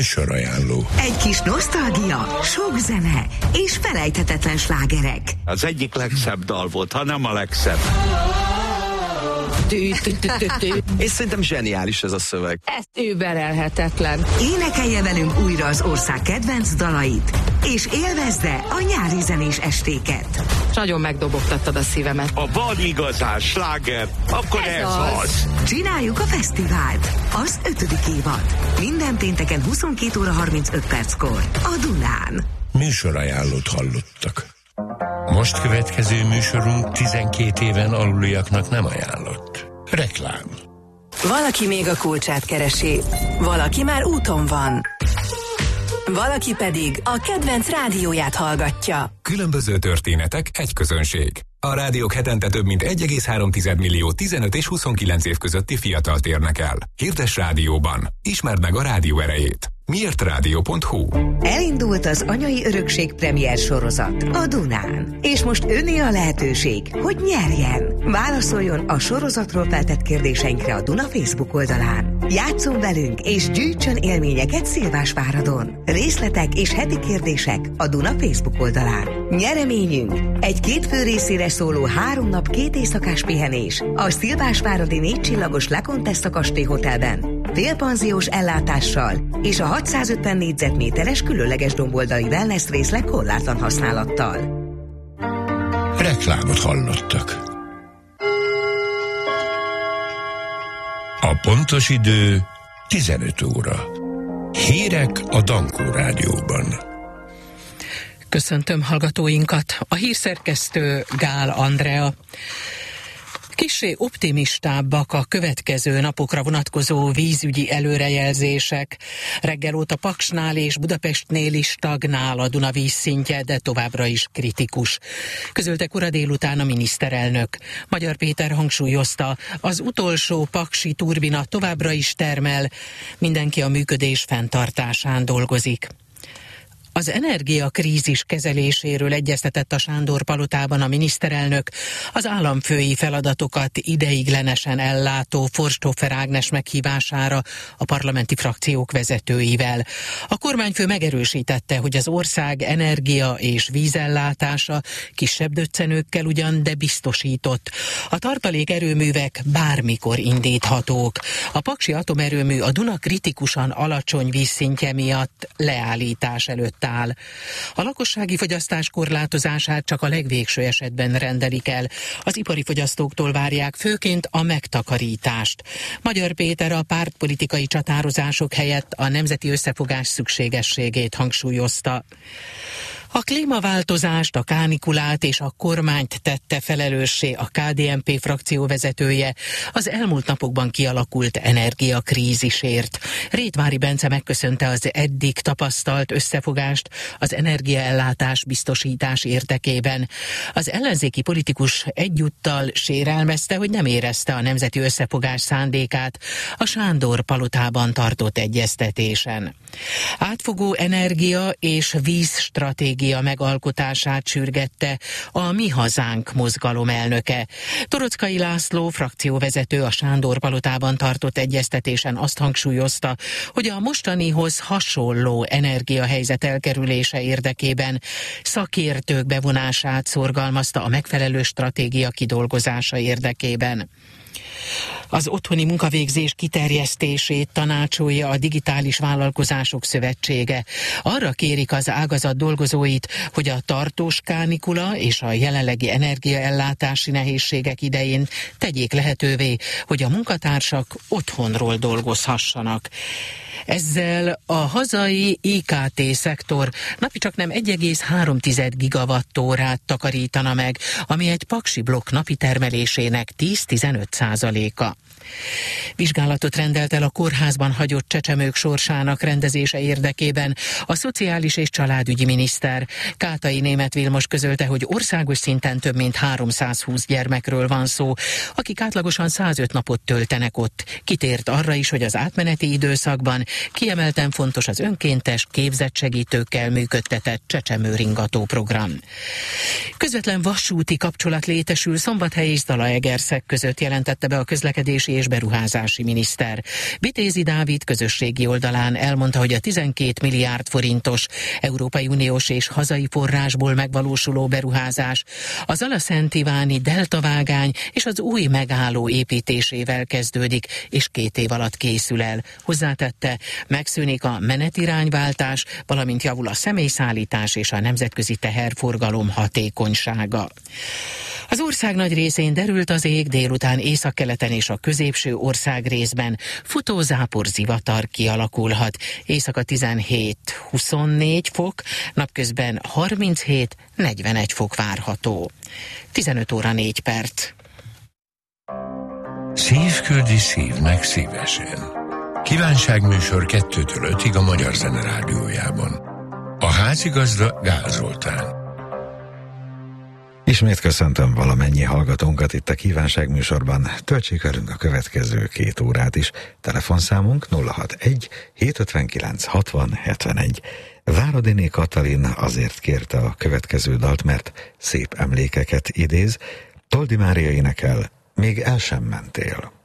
Műsorajánló. Egy kis nosztalgia, sok zene és felejthetetlen slágerek. Az egyik legszebb dal volt, ha nem a legszebb. És szerintem zseniális ez a szöveg. Ez überelhetetlen. Énekelje velünk újra az ország kedvenc dalait, és élvezze a nyári zenés estéket. Nagyon megdobogtattad a szívemet. Ha van igazán sláger, akkor ez az. Csináljuk a fesztivált. Az 5. évad. Minden pénteken 22 óra 35 perckor. A Dunán. Műsorajánlót hallottak. Most következő műsorunk 12 éven aluliaknak nem ajánlott. Reklám. Valaki még a kulcsát keresi, valaki már úton van, valaki pedig a kedvenc rádióját hallgatja. Különböző történetek, egy közönség. A rádiók hetente több mint 1,3 millió 15 és 29 év közötti fiatalt érnek el. Hirdess rádióban. Ismerd meg a rádió erejét. Miértrádió.hu. Elindult az Anyai Örökség premier sorozat a Dunán. És most önné a lehetőség, hogy nyerjen. Válaszoljon a sorozatról feltett kérdéseinkre a Duna Facebook oldalán. Játsszon velünk és gyűjtsön élményeket Szilvásváradon. Részletek és heti kérdések a Duna Facebook oldalán. Nyereményünk egy 2 fő részére szóló 3 nap 2 éjszakás pihenés a Szilvásváradi 4 csillagos La Contessa kastély hotelben. Félpanziós ellátással és a 650 négyzetméteres különleges domboldali wellness részleg korlátlan használattal. Reklámot hallottak. A pontos idő 15 óra. Hírek a Dankó Rádióban. Köszöntöm hallgatóinkat. A hírszerkesztő Gál Andrea. Kissé optimistábbak a következő napokra vonatkozó vízügyi előrejelzések. Reggel óta Paksnál és Budapestnél is stagnál a Duna vízszintje, de továbbra is kritikus. Közölte kora délután a miniszterelnök. Magyar Péter hangsúlyozta, az utolsó paksi turbina továbbra is termel, mindenki a működés fenntartásán dolgozik. Az energiakrízis kezeléséről egyeztetett a Sándor-palotában a miniszterelnök az államfői feladatokat ideiglenesen ellátó Forsthoffer Ágnes meghívására a parlamenti frakciók vezetőivel. A kormányfő megerősítette, hogy az ország energia- és vízellátása kisebb döccenőkkel ugyan, de biztosított. A tartalék erőművek bármikor indíthatók. A paksi atomerőmű a Duna kritikusan alacsony vízszintje miatt leállítás előtt áll. A lakossági fogyasztás korlátozását csak a legvégső esetben rendelik el. Az ipari fogyasztóktól várják főként a megtakarítást. Magyar Péter a pártpolitikai csatározások helyett a nemzeti összefogás szükségességét hangsúlyozta. A klímaváltozást, a kánikulát és a kormányt tette felelőssé a KDNP frakcióvezetője az elmúlt napokban kialakult energiakrízisért. Rétvári Bence megköszönte az eddig tapasztalt összefogást az energiaellátás biztosítás érdekében. Az ellenzéki politikus egyúttal sérelmezte, hogy nem érezte a nemzeti összefogás szándékát a Sándor-palotában tartott egyeztetésen. Átfogó energia és vízstratégia megalkotását sürgette a Mi Hazánk mozgalom elnöke. Torockai László frakcióvezető a Sándor-palotában tartott egyeztetésen azt hangsúlyozta, hogy a mostanihoz hasonló energiahelyzet elkerülése érdekében szakértők bevonását szorgalmazta a megfelelő stratégia kidolgozása érdekében. Az otthoni munkavégzés kiterjesztését tanácsolja a Digitális Vállalkozások Szövetsége. Arra kérik az ágazat dolgozóit, hogy a tartós kánikula és a jelenlegi energiaellátási nehézségek idején tegyék lehetővé, hogy a munkatársak otthonról dolgozhassanak. Ezzel a hazai IKT szektor napi csaknem 1,3 gigawattórát takarítana meg, ami egy paksi blokk napi termelésének 10-15%-a. Vizsgálatot rendelt el a kórházban hagyott csecsemők sorsának rendezése érdekében a Szociális és Családügyi miniszter. Kátai Németh Vilmos közölte, hogy országos szinten több mint 320 gyermekről van szó, akik átlagosan 105 napot töltenek ott. Kitért arra is, hogy az átmeneti időszakban kiemelten fontos az önkéntes, képzett segítőkkel működtetett csecsemőringató program. Közvetlen vasúti kapcsolat létesül Szombathely és Zalaegerszeg között, jelentette be a közlekedési befektetési és beruházási miniszter. Vitézi Dávid közösségi oldalán elmondta, hogy a 12 milliárd forintos Európai Uniós és hazai forrásból megvalósuló beruházás az Alaszent-Iváni deltavágány és az új megálló építésével kezdődik, és 2 év alatt készül el. Hozzátette, megszűnik a menetirányváltás, valamint javul a személyszállítás és a nemzetközi teherforgalom hatékonysága. Az ország nagy részén derült az ég, délután északkeleten és a középső ország részben futózápor zivatar kialakulhat. Éjszaka 17-24 fok, napközben 37-41 fok várható. 15 óra 4 perc. Szívküldi szívnek szívesen. Kívánságműsor 2-től 5-ig a Magyar Zene Rádiójában. A házigazda Gál Zoltán. Ismét köszöntöm valamennyi hallgatónkat itt a kívánságműsorban. Töltsék velünk a következő 2 órát is. Telefonszámunk 061 759 60 71. Váradiné Katalin azért kérte a következő dalt, mert szép emlékeket idéz. Toldi Mária énekel, még el sem mentél.